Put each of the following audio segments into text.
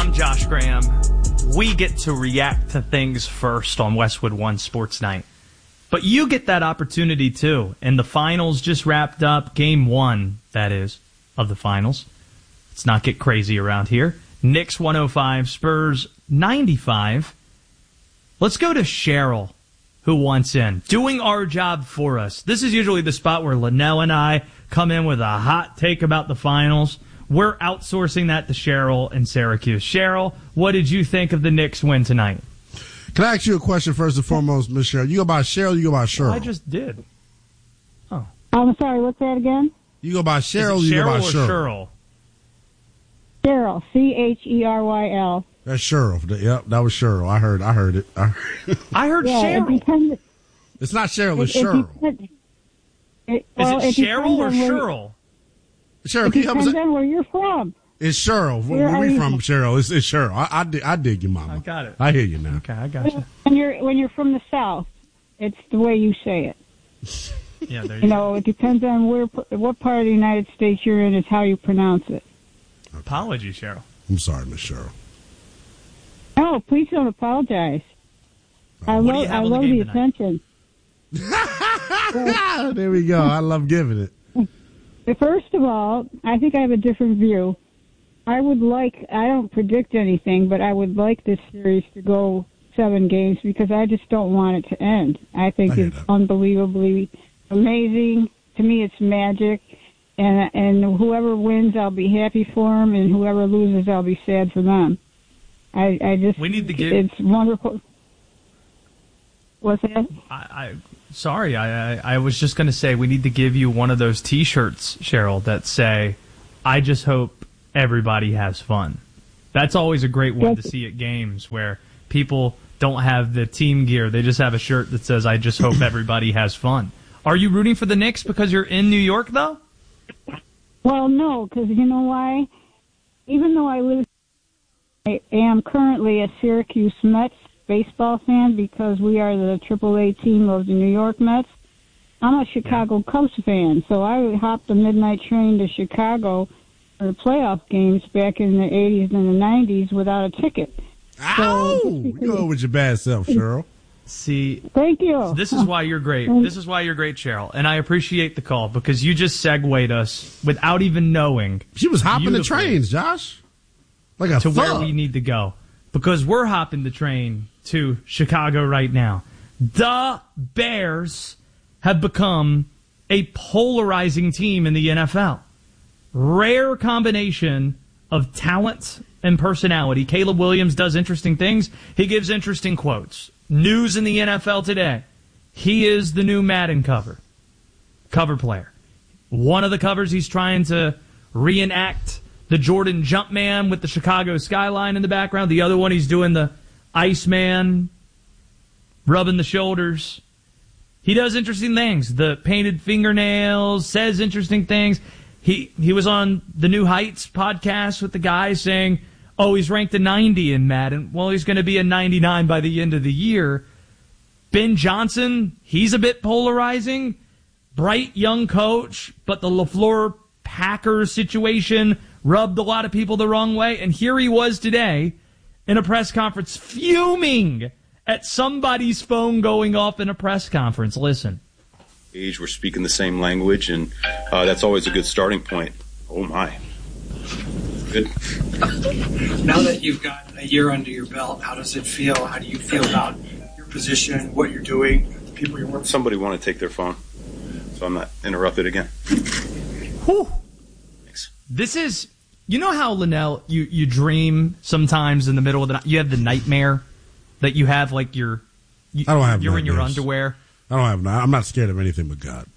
I'm Josh Graham. We get to react to things first on Westwood One Sports Night. But you get that opportunity too. And the finals just wrapped up. Game 1, that is, of the finals. Let's not get crazy around here. Knicks 105, Spurs 95. Let's go to Cheryl, who wants in. Doing our job for us. This is usually the spot where Linnell and I come in with a hot take about the finals. We're outsourcing that to Cheryl in Syracuse. Cheryl, what did you think of the Knicks win tonight? Can I ask you a question first and foremost, Miss Cheryl? You go by Cheryl, you go by Cheryl? I just did. Oh. I'm sorry, what's that again? You go by Cheryl, you go by Cheryl? Cheryl, Cheryl. That's Cheryl. Yep, that was Cheryl. I heard it. I heard Cheryl. It's not Cheryl, it's Cheryl. Is it Cheryl or Cheryl? Cheryl, it depends on where you're from. It's Cheryl. Where we from, Cheryl? It's Cheryl. I dig you, Mama. I got it. I hear you now. Okay, I got you. When you're from the South, it's the way you say it. Yeah, there you know, it depends on what part of the United States you're in is how you pronounce it. Okay. Apologies, Cheryl. I'm sorry, Miss Cheryl. No, please don't apologize. I love the attention. There we go. I love giving it. First of all, I think I have a different view. I don't predict anything, but I would like this series to go 7 games because I just don't want it to end. I think it's unbelievably amazing. To me, it's magic. And whoever wins, I'll be happy for them, and whoever loses, I'll be sad for them. We need to give. It's wonderful. What's that? Sorry, I was just going to say we need to give you one of those T-shirts, Cheryl, that say, "I just hope everybody has fun." That's always a great one to see at games where people don't have the team gear; they just have a shirt that says, "I just hope everybody has fun." Are you rooting for the Knicks because you're in New York, though? Well, no, because you know why? Even though I am currently a Syracuse Mets baseball fan because we are the AAA team of the New York Mets, I'm a Chicago Cubs fan, so I hopped the midnight train to Chicago for the playoff games back in the 80s and the 90s without a ticket. Ow! You go with your bad self, Cheryl. See, thank you. This is why you're great. This is why you're great, Cheryl. And I appreciate the call because you just segued us without even knowing. She was hopping the trains, Josh. Like a to thug. Where we need to go. Because we're hopping the train to Chicago right now. The Bears have become a polarizing team in the NFL. Rare combination of talent and personality. Caleb Williams does interesting things. He gives interesting quotes. News in the NFL today. He is the new Madden cover player. One of the covers he's trying to reenact the Jordan Jumpman with the Chicago skyline in the background. The other one he's doing the Iceman, rubbing the shoulders. He does interesting things. The painted fingernails, says interesting things. He was on the New Heights podcast with the guy saying, oh, he's ranked a 90 in Madden. Well, he's going to be a 99 by the end of the year. Ben Johnson, he's a bit polarizing. Bright young coach, but the LaFleur Packers situation rubbed a lot of people the wrong way. And here he was today in a press conference fuming at somebody's phone going off in a press conference. Listen. We're speaking the same language, and that's always a good starting point. Oh, my. Good. Now that you've got a year under your belt, how does it feel? How do you feel about your position, what you're doing, the people you're working with? Somebody want to take their phone, so I'm not interrupted again. Whew. Thanks. This is, you know how, Linnell, you dream sometimes in the middle of the night? You have the nightmare that you have, like I don't have you're nightmares. in your underwear. I'm not scared of anything but God.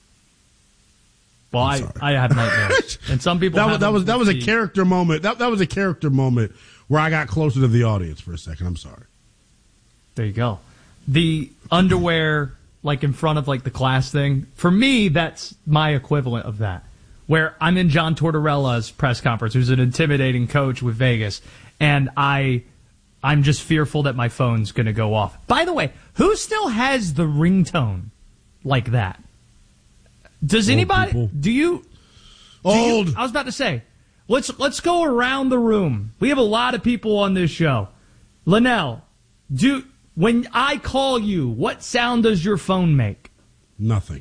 Well, I have nightmares, and some people that was a character moment. That was a character moment where I got closer to the audience for a second. I'm sorry. There you go. The underwear, like in front of like the class thing. For me, that's my equivalent of that. Where I'm in John Tortorella's press conference, who's an intimidating coach with Vegas, and I'm just fearful that my phone's going to go off. By the way, who still has the ringtone like that? Does anybody? People. Do you? Old. I was about to say, Let's go around the room. We have a lot of people on this show. Linnell, when I call you, what sound does your phone make? Nothing.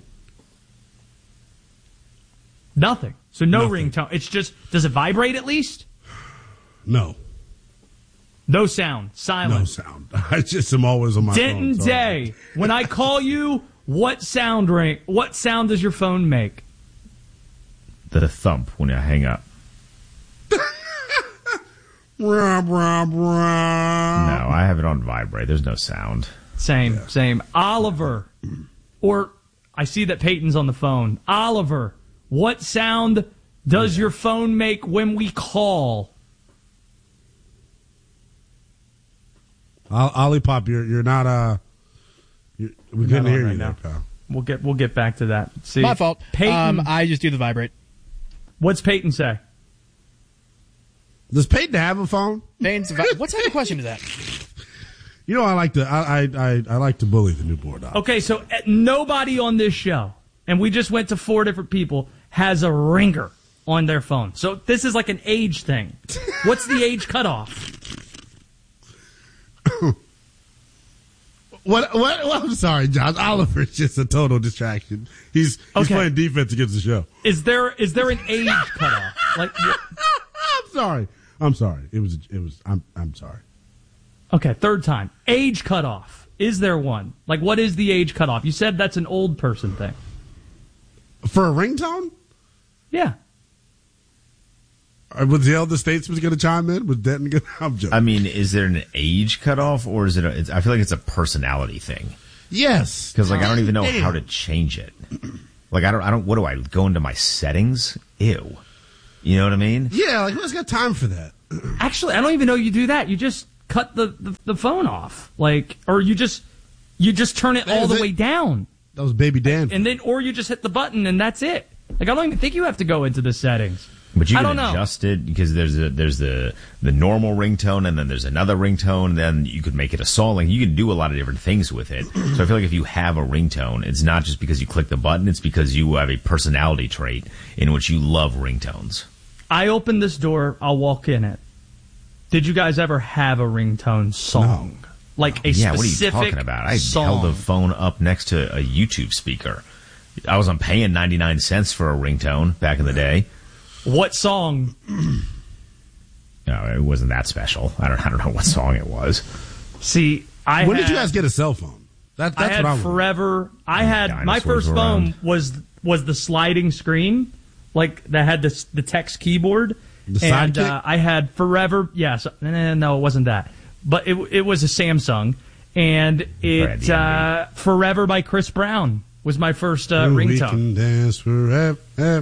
Nothing. So no Nothing. ringtone. It's just, does it vibrate at least? No. No sound. Silent. No sound. I just am always on my Denton phone. Sorry. Day, when I call you, what sound does your phone make? The thump when I hang up. Rob. No, I have it on vibrate. There's no sound. Same. Oliver, or I see that Peyton's on the phone. Oliver, what sound does your phone make when we call? Ollie Pop, you're not we couldn't not on hear right you now. there, pal. We'll get back to that. See, My fault. Peyton, I just do the vibrate. what's Peyton say? Does Peyton have a phone? What type of question is that? You know, I like to bully the new board dog. Okay, so nobody on this show, and we just went to 4 different people, has a ringer on their phone. So this is like an age thing. What's the age cutoff? What? I'm sorry, Josh. Oliver's just a total distraction. He's Okay. playing defense against the show. Is there an age cutoff? Like, I'm sorry. It was. I'm sorry. okay, third time. Age cutoff. Is there one? Like, what is the age cutoff? You said that's an old person thing. For a ringtone? Yeah. Was the elder statesman going to chime in? Was Denton going to? I'm joking. I mean, is there an age cutoff, or is it? I feel like it's a personality thing. Yes. Because I don't even know Damn. how to change it. Like I don't. What do I go into my settings? Ew. You know what I mean? Yeah, like who's got time for that? Actually, I don't even know you do that. You just cut the phone off. Like, or you just turn it all the way down. That was Baby Dan. And then, or you just hit the button and that's it. Like, I don't even think you have to go into the settings. But you I can don't know. adjust it because there's the normal ringtone and then there's another ringtone. And then you could make it a song. Like, you can do a lot of different things with it. So I feel like if you have a ringtone, it's not just because you click the button. It's because you have a personality trait in which you love ringtones. I open this door, I'll walk in it. Did you guys ever have a ringtone song? No. Like a Yeah, what are you specific talking about? I song? held the phone up next to a YouTube speaker. I wasn't paying 99 cents for a ringtone back in the day. What song? No, it wasn't that special. I don't know what song it was. See, When did you guys get a cell phone? That's I had what I want. forever. I had my Dinosaurs first were phone around. was the sliding screen, like that had the text keyboard. The and Sidekick? I had forever. Yes, no, it wasn't that. But it was a Samsung, and it Forever by Chris Brown was my first We ringtone. can dance forever.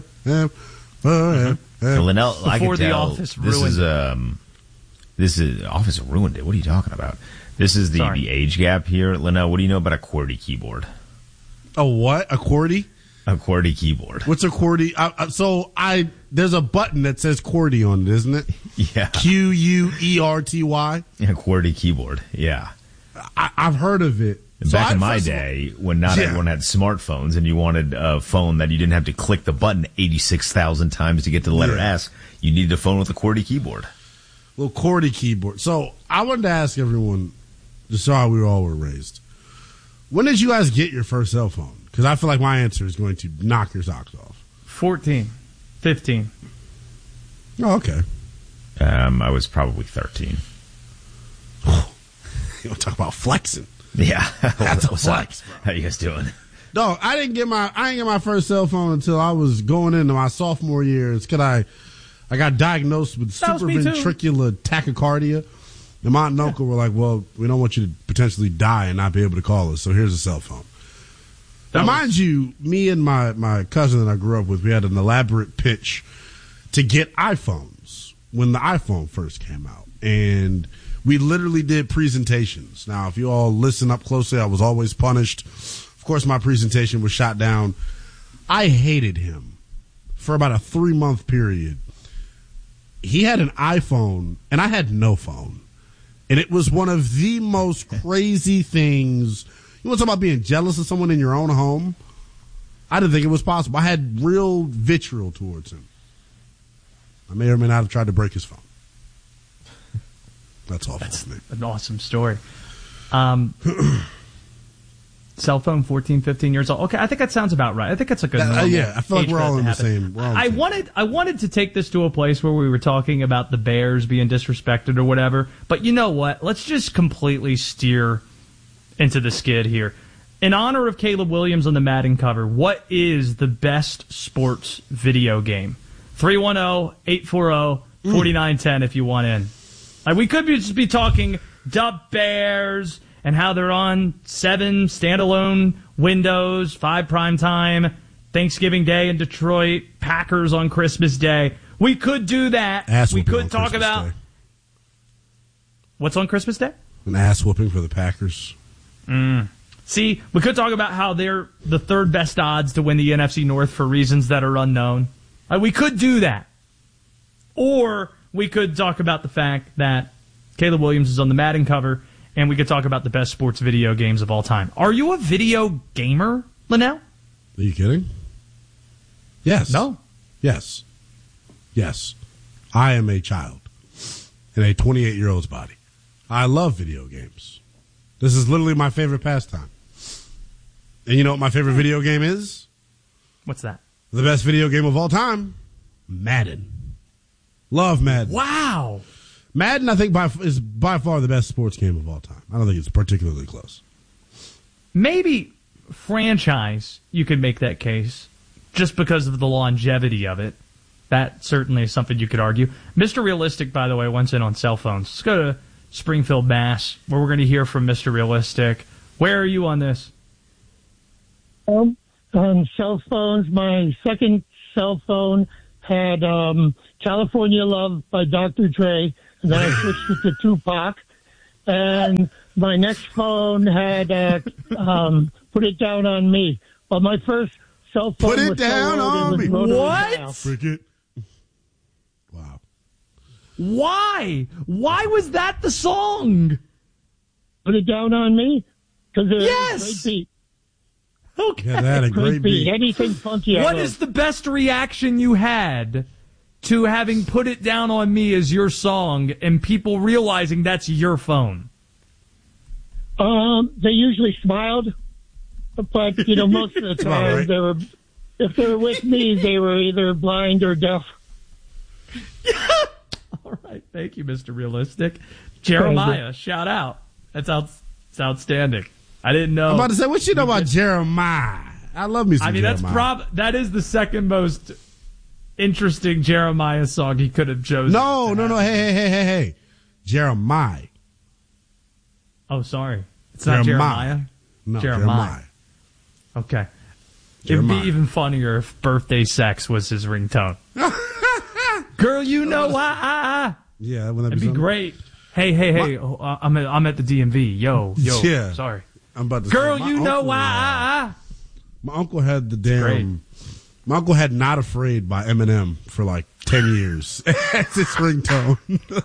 So Linnell, I Before can The tell Office this is Office ruined it. What are you talking about? This is the Sorry. age gap here. Linnell, what do you know about a QWERTY keyboard? A what? A QWERTY? A QWERTY keyboard. What's a QWERTY? There's a button that says QWERTY on it, isn't it? Yeah. QUERTY. A QWERTY keyboard. Yeah. I've heard of it. Back in my day, when not everyone had smartphones and you wanted a phone that you didn't have to click the button 86,000 times to get to the letter S, you needed a phone with a QWERTY keyboard. Little QWERTY keyboard. So I wanted to ask everyone, just how we all were raised. When did you guys get your first cell phone? Because I feel like my answer is going to knock your socks off. 14, 15. Oh, okay. I was probably 13. You don't talk about flexing. Yeah. That's a What's up? flex, bro. How you guys doing? No, I didn't get my first cell phone until I was going into my sophomore year. It's because I got diagnosed with That was me too. supraventricular tachycardia. And my aunt and uncle were like, well, we don't want you to potentially die and not be able to call us, so here's a cell phone. Now, mind you, me and my cousin that I grew up with, we had an elaborate pitch to get iPhones when the iPhone first came out. And we literally did presentations. Now, if you all listen up closely, I was always punished. Of course, my presentation was shot down. I hated him for about a 3-month period. He had an iPhone, and I had no phone. And it was one of the most crazy things. You want to talk about being jealous of someone in your own home? I didn't think it was possible. I had real vitriol towards him. I may or may not have tried to break his phone. That's awful for me. An awesome story. Cell phone, 14, 15 years old. Okay, I think that sounds about right. I think that's a good normal yeah, I feel like age we're for all that in to the happen. same. I wanted to take this to a place where we were talking about the Bears being disrespected or whatever, but you know what? Let's just completely steer into the skid here. In honor of Caleb Williams on the Madden cover, what is the best sports video game? 310-840-4910 if you want in. We could just be talking the Bears and how they're on 7 standalone windows, 5 primetime, Thanksgiving Day in Detroit, Packers on Christmas Day. We could do that. We could talk Christmas about Day. What's on Christmas Day? An ass whooping for the Packers. See, we could talk about how they're the third best odds to win the NFC North for reasons that are unknown. We could do that. Or we could talk about the fact that Caleb Williams is on the Madden cover, and we could talk about the best sports video games of all time. Are you a video gamer, Linnell? Are you kidding? Yes. No. Yes. Yes. I am a child in a 28-year-old's body. I love video games. This is literally my favorite pastime. And you know what my favorite video game is? What's that? The best video game of all time? Madden. Love Madden. Wow. Madden, I think, is by far the best sports game of all time. I don't think it's particularly close. Maybe franchise, you could make that case, just because of the longevity of it. That certainly is something you could argue. Mr. Realistic, by the way, wants in on cell phones. Let's go to Springfield, Mass, where we're going to hear from Mr. Realistic. Where are you on this? On cell phones, my second cell phone had California Love by Dr. Dre, and then I switched it to Tupac. And my next phone had Put It Down on Me. Well, my first cell phone Put It was Down on Me. What? Cricket. Wow. Why? Why was that the song? Put It Down on Me? Because it Yes! was a great beat. Okay. Yeah, that had a great beat. Anything funky. What is the best reaction you had to having Put It Down on Me as your song and people realizing that's your phone? They usually smiled, but most of the time right. if they were with me, they were either blind or deaf. All right, thank you, Mr. Realistic. Jeremiah, shout out. That's outstanding. I didn't know. I'm about to say, what you know about Jeremiah? I love me some Jeremiah. That is the second most interesting Jeremiah song he could have chosen. No. Hey. Jeremiah. Oh, sorry. It's not Jeremiah? No, Jeremiah. Okay. Jeremiah. It'd be even funnier if Birthday Sex was his ringtone. Girl, you know why. Yeah, wouldn't that It'd be great. Hey. I'm at the DMV. Yo. Yeah. Sorry. I'm about to Girl, say, you know why. My uncle had my uncle had Not Afraid by Eminem for like 10 years as his ringtone.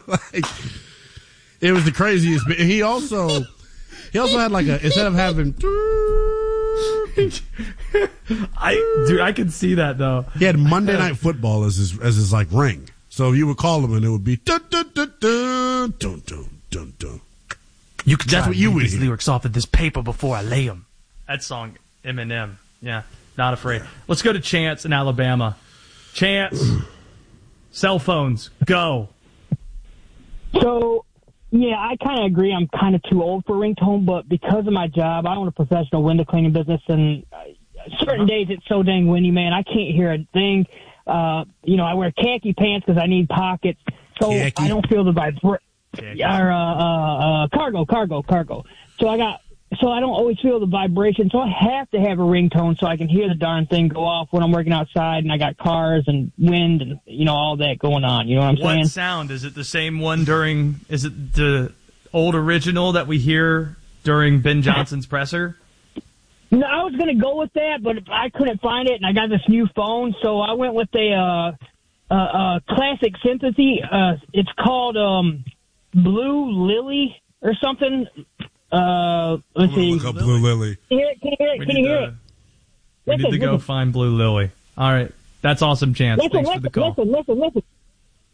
It was the craziest. But he also had like instead of having I can see that though. He had Monday Night Football as his like ring. So you would call him and it would be dun dun dun dun dun dun dun dun. That's what you would hear. Lyrics off of this paper before I lay them. That song, Eminem. Yeah, Not Afraid. Let's go to Chance in Alabama. Chance, cell phones, go. So, yeah, I kind of agree. I'm kind of too old for ringtone, but because of my job, I own a professional window cleaning business, and certain days it's so dang windy, man, I can't hear a thing. I wear khaki pants because I need pockets, so khaki. I don't feel the vibration. Cargo. So I don't always feel the vibration, so I have to have a ringtone so I can hear the darn thing go off when I'm working outside and I got cars and wind and, all that going on. You know what I'm saying? What sound? Is it the same one is it the old original that we hear during Ben Johnson's presser? No, I was going to go with that, but I couldn't find it, and I got this new phone, so I went with a classic synthy. It's called Blue Lily or something. Let's see. Look up Blue Lily. Can you hear it? We need to go find Blue Lily. All right. That's awesome, Chance. Thanks for the call. Listen.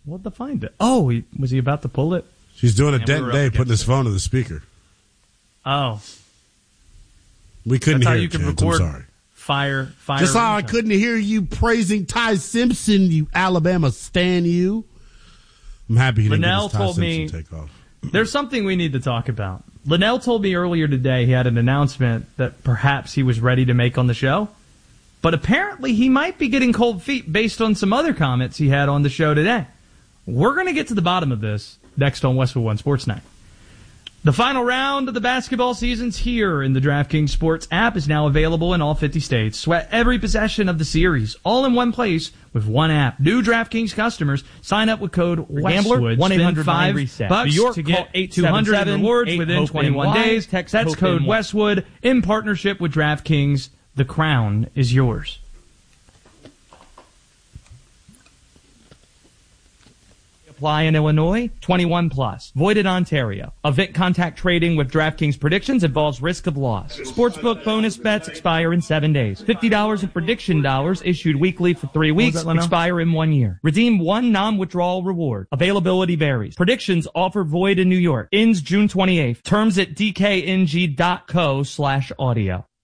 We'll find it. Oh, was he about to pull it? She's doing a And Dent we were Day, up putting his against it. phone to the speaker. Oh, We couldn't that's how hear you it, can Chance. I'm record sorry. fire. Just how I ringtone. couldn't hear you praising Ty Simpson, you Alabama stan you. I'm happy he didn't get Linnell his Ty told Simpson me- take off. There's something we need to talk about. Linnell told me earlier today he had an announcement that perhaps he was ready to make on the show, but apparently he might be getting cold feet based on some other comments he had on the show today. We're going to get to the bottom of this next on Westwood One Sports Night. The final round of the basketball season's here, and the DraftKings Sports app is now available in all 50 states. Sweat every possession of the series, all in one place with one app. New DraftKings customers sign up with code Gambler, Westwood. 1-800-9 Spend reset. $5 New York, to call get 200 in 877 rewards 8 within HOPE 21 NY. days. Text That's HOPE code NY. Westwood in partnership with DraftKings. The crown is yours. Apply in Illinois, 21 plus. Void in Ontario. Event contact trading with DraftKings predictions involves risk of loss. Sportsbook bonus bets expire in 7 days. $50 of prediction dollars issued weekly for 3 weeks, expire in 1 year. Redeem one non-withdrawal reward. Availability varies. Predictions offer void in New York. Ends June 28th. Terms at dkng.co/audio.